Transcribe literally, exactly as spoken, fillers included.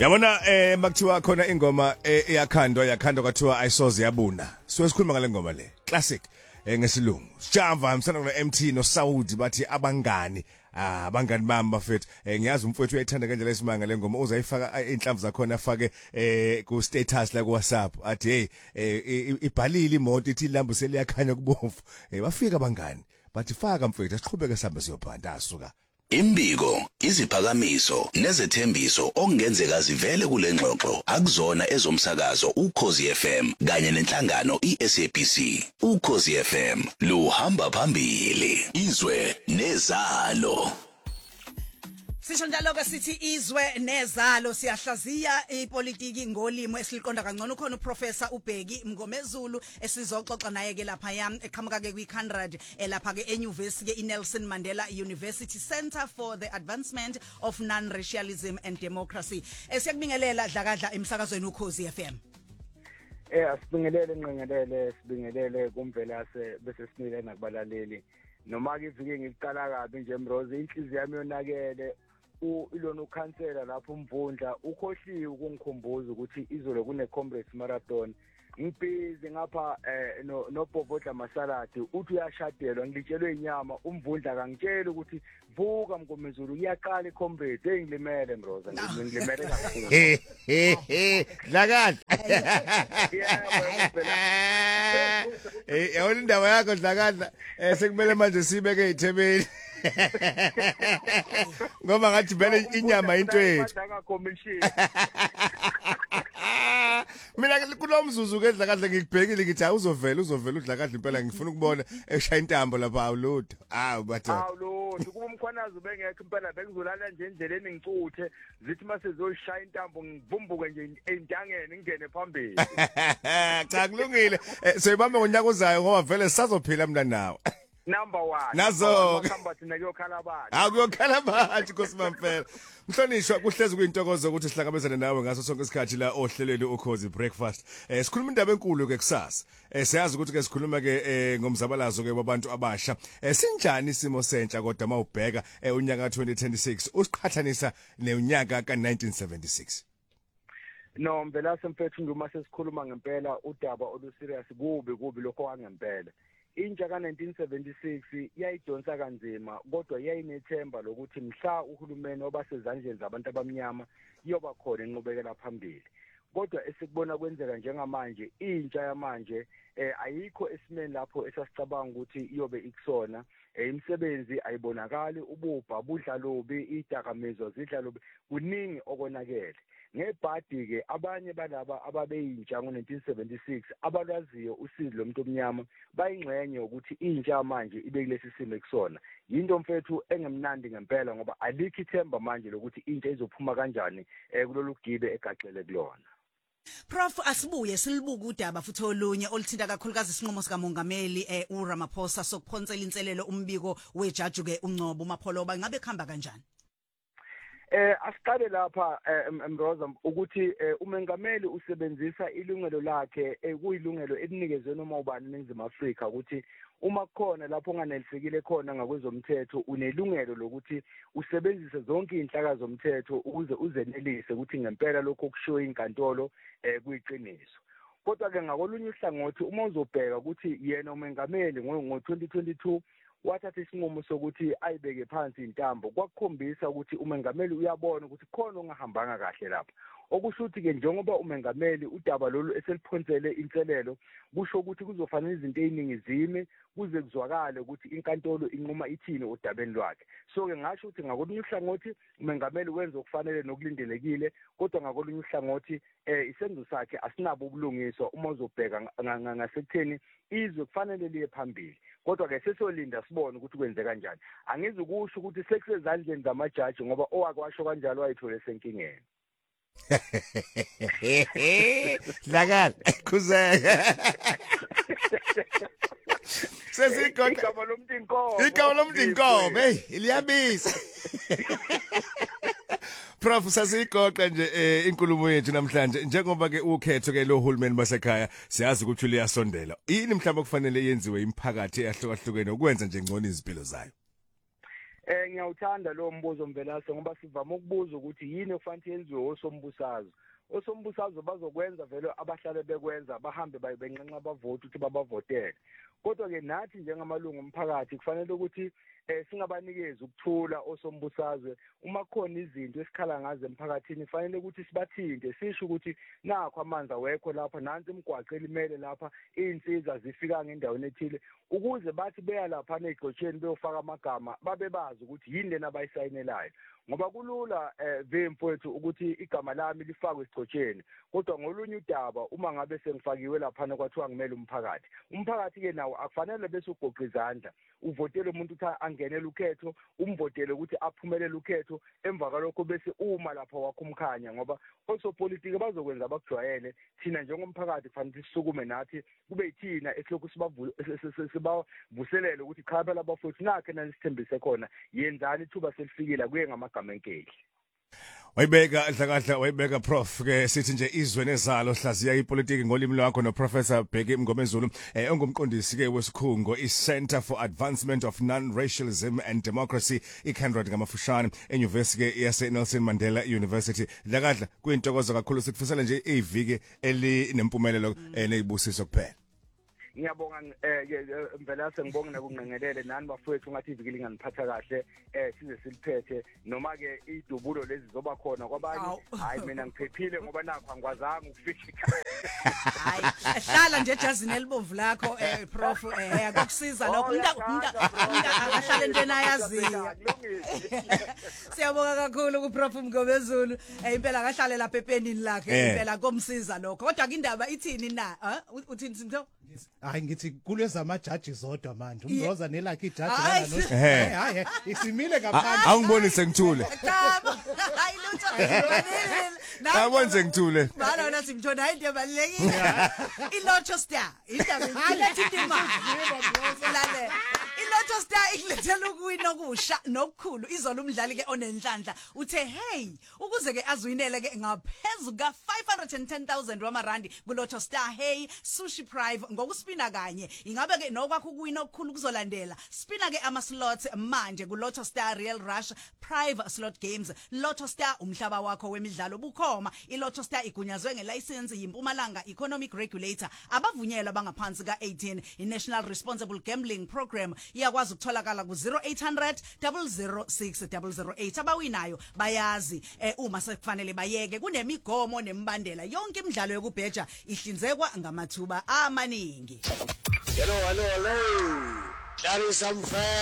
Yabona eh makuthiwa khona ingoma eyakhandwa yakhandwa kwathiwa ayisoze yabuna. So sikhuluma ngale ngoma le. Classic eh ngesilungu. Sijava msana no M T no Saudi bathi abangani ah abangani bami bafethu eh ngiyazi umfowethu uyayithanda kanjalo esimanga le ngoma uzayifaka inhlamvu zakhona afake eh ku status la ku WhatsApp athi hey eh ibhalile imoto ithi ilambu seliyakhanya kubomvu eh bafika abangani bathi faka mfowethu asiqhubeke sihambe siyobhanda asuka. Imbiko, iziphakamiso, nezethembiso okungenzeka zivele kule ngxoxo akuzona ezomsakazo uKhosi F M kanye nenhlangano iS A B C. uKhosi F M luhamba phambili, izwe nezalo. Sisho njalo ke sithi izwe nezalo siyahlaziya ipolitiki ngolimo esiliqonda kangcono khona uprofessor uBheki Mngomezulu esizoxoxa naye ke lapha yami eqhamuka ke kwi one hundred elapha ke eNyuvesi ke iNelson Mandela University Center for the Advancement of Non-Racialism and Democracy. Esiyakubingelela dlakadla emsakazweni uKhosi F M. Eh asibingelele nqengelele sibingelele kumvelase bese sinile nakubalaleli noma ke ivike ngiliqala kabi nje Mrozi inhliziyo yami yonakele u ilona ukhansela lapho umvundla ukhohliwe ukungikhumbuza ukuthi izolo kune Comrades Marathon ngibhizi ngapha eh no no Bobodla Masaladi uthi uyashadelwa ngilitshelwe inyama umvundla kangitshela ukuthi vuka Mngomezulu kuyaqala iComrades engilimele Mroza ngilimele kakhulu eh dlakala eh yona indaba yakho dlakala eh sekumele manje sibeke eThebeni ngoba ngathi vele inyama into yethu mina kulomzuzu ke dlakadla ngikubhekile ngithi awuzovela uzovela udlakadla impela ngifuna ukubona eshaya intambo lapha awulutho hawu batho awulutho kuba umkhwanazi ubengekho impela bekuzolala nje endleleni ngicuthe zithi mase zoshaya intambo ngivumbuke nje entangeni ngene phambili cha kulungile soyibamba ngonyaka ozayo ngoba vele sisazophila mina nawe. Number one. Nazo. Makhamba thina kuyokhala abantu. Hawu kuyokhala abantu Nkosi Mamfela. Mhlonishwa kuhlezi kuyintokozo ukuthi sihlangabezane nawe ngaso sonke isikhathi la ohlelweni uKhosi Breakfast. Eh sikhuluma indaba enkulu ke kusasa. Eh siyazi ukuthi ke sikhuluma ke eh ngomzabalazo ke wabantu abasha. Eh sinjani isimo sentsha kodwa mawubheka eh unyaka twenty twenty-six usiqhathanisa nonyaka ka nineteen seventy-six. No mvelase mfethu nguma sesikhuluma ngempela udaba oluserious kubi kubi lokho wangempela. Intsha ka nineteen seventy-six yayidonsa kanzima kodwa yayinethemba lokuthi mhla uhulumeni obasezandleni zabantu abamnyama yoba khona inqubekela phambili. Kodwa esikubona kwenzeka njengamanje intsha yamanje eh ayikho esimeni lapho esasicabanga ukuthi iyobe ikusona imisebenzi ayibonakali ububha budlalobi idakamizwa zidlalobi kuningi okonakele. Ngebhadi ke abanye balaba ababeyintsha ngo nineteen seventy-six abalwaziyo usizi lomuntu omnyama bayingxenye ukuthi intsha manje ibe kulesi simo ekusona yinto mfethu engemnandi ngempela ngoba alikho ithemba manje lokuthi intsha izophuma kanjani kulolu gibe egaxele kulona. Prof asibuye silibuka udaba futhi olunye olithinta kakhulukazi isinqumo sika Mongameli eh uRamaphosa sokuphonsela inselelo umbiko wejaji ke uNgcobo Mapholoba ngabe khamba kanjani? Eh asiqale lapha Mroza ukuthi umengameli usebenzisa ilungelo lakhe ekuyilungelo elinikezwe noma ubani eNingizimu Afrika ukuthi uma khona lapho onganelisekile khona ngakwezomthetho unelungelo lokuthi usebenzise zonke izinhlaka zomthetho ukuze uzenelise ukuthi ngempela lokho kushiwo inkantolo kuyiqiniso. Kodwa ke ngakolunye uhlangothi uma uzobheka ukuthi yena umengameli ngo twenty twenty-two wathatha isinqumo sokuthi ayibeke phansi intambo kwakukhombisa ukuthi umengameli uyabona ukuthi khona ongahambanga kahle lapha okusho ukuthi ke njengoba umengameli udaba lolu eseliphonsele inselelo kusho ukuthi kuzofanele izinto eziningizime kuze kuzwakale ukuthi inkantolo inquma ithini odabeni lwakhe. So ke ngasho ukuthi ngakolunye uhlangothi umengameli wenza okufanele nokulindelekile kodwa ngakolunye uhlangothi eh isenzo sakhe asinabo ubulungiswa uma uzobheka ngasekutheni izwe kufanele liye phambili. Kodwa ke sesolinda sibone ukuthi kwenze kanjani. Angizukusho ukuthi sekusezandleni zamajaji ngoba owakwasho kanjalo wayithole senkingeni. Dlakala khuzeka. Sesigoqa igama lomuntu inkomo. Igama lomuntu inkomo hey liyabisa. Prof sasigoqa nje inkulumo yethu namhlanje njengoba ke ukhetho ke lo hulumeni basekhaya siyazi ukuthi liyasondela. Yini mhlawumbe kufanele yenziwe imphakathi ehlukahlukene ukwenza nje ngcono izimpilo zayo? Eh ngiyawuthanda lo mbuzo Mvelase ngoba sivama ukubuza ukuthi yini okufanele yenziwe osombusazwe. Osombusazwe bazokwenza vele abahlale bekwenza bahambe bayibenqenqa abavoti ukuthi babavotele. Kodwa ke nathi njengamalungu omphakathi kufanele ukuthi eh singabanikeza ukuthula osombusazwe uma khona izinto esikhala ngazo emphakathini fanele ukuthi sibathinte sisho ukuthi nakho amanzi awekho lapha nansi imigwaqo elimele lapha izinsiza zifika ngendaweni ethile ukuze bathi beya lapha negcotsheni beyofaka amagama babe bazi ukuthi yini lena abayisayinelayo ngoba kulula eh vemfowethu ukuthi igama lami lifakwe esigcotsheni kodwa ngolunye udaba uma ngabe sengifakiwe lapha kwathiwa ngimele umphakathi umphakathi ke nawo akufanele bese ugoqa izandla uvotele umuntu ukuthi angenele ukhetho umvotele ukuthi aphumelele ukhetho emva kwalokho bese uma lapha wakho umkhanya ngoba osopolitiki bazokwenza abakujwayele thina njengomphakathi kufanele sisukume nathi kube yithina esilokhu sibavuselele ukuthi cha phela abafowethu nakhe nanisithembise khona yenzani ithuba selifikile kuye ngamagama enkeli. Wayibeka dlakadla wayibeka prof ke sithi nje izwe nezalo hlaziya ipolitiki ngolimi lwakho no Professor Bheki Mngomezulu eh ongumqondisi ke wesikhungo iCenter for Advancement of Non-Racialism and Democracy iCanrod ngamafushane eUniversity yase Nelson Mandela University. Dlakadla kuyintokozo kakhulu sikufisela nje iviki elinempumelelo nezibusiso kuphela. Ngiyabonga eh Mvelase ngibonga nakungqengelele nani bafowethu ngathi iviki linganiphatha kahle eh size siliphethe noma ke idubulo lezi zoba khona kwabanye hayi mina ngiphephile ngoba nakho angikwazanga ukufika hayi hlala nje ejazini elibomvu lakho eh prof eh akukusiza lokho umuntu umuntu akahlale into ayaziyo. Siyabonga kakhulu ku Prof Mngomezulu eh impela akahlale lapha epenini lakhe impela komsiza lokho kodwa ke indaba ithini na uthini Sintho? Hayi ngithi kulezi amajaji zodwa manje umroza nelakhe ijaji lana no eh hayi isimile ngaphandle awungibonise ngithule hayi lutho Awonze ngithule bala wena simthona into ebalekile iLotto Star indaba ilethi imali lale iLotto Star ikulethela ukuwina okusha nokukhulu izola umdlali ke onenhlanhla uthe hey ukuze ke azwinele ke ngaphezulu ka five hundred ten thousand wamarandi kuLotto Star hey sushi prive ngokuspina kanye ingabe ke nokwakho ukuwina okukhulu kuzolandela spina ke ama slots manje kuLotto Star Real Rush Private Slot Games Lotto Star umhlaba wakho wemidlalo bukhoma iLotto Star igunyazwe ngelicense yiMpumalanga Economic Regulator abavunyelwa bangaphansi ka eighteen iNational Responsible Gambling Program iyakwazi ukutholakala ku zero eight hundred zero zero six zero zero eight abawinayo bayazi eh uma sekufanele bayeke kunemigomo nembandela yonke imidlalo yokubheja ihlinzekwa ngamathuba amaningi. Hello hello hello. There is some fair